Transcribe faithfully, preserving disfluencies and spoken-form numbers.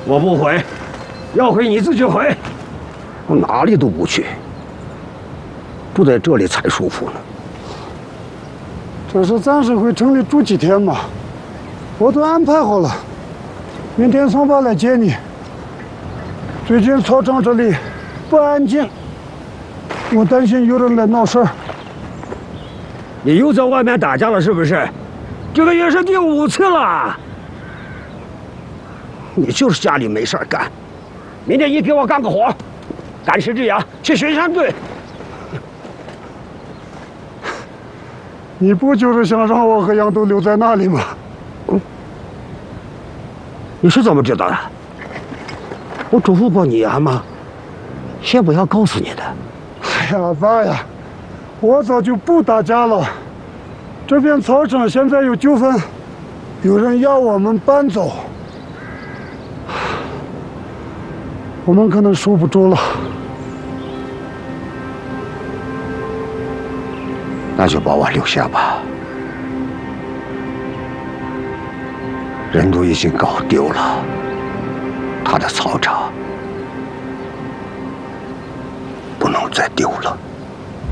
我不回，要回你自己回。 我哪里都不去，住在这里才舒服呢。 这是暂时回城里住几天嘛，我都安排好了。明天送爸来接你。最近草场这里不安静，我担心有人来闹事儿。 你又在外面打架了是不是？这个也是第五次了。 你就是家里没事儿干。 明天你给我干个活，干石之阳去巡山队。 你不就是想让我和杨都留在那里吗？ 嗯，你是怎么知道的？我嘱咐过你呀吗？先不要告诉你的。 哎呀，爸呀，我早就不打架了。这片草场现在有纠纷，有人要我们搬走，我们可能守不住了。 那就把我留下吧，人都已经搞丢了，他的草场不能再丢了。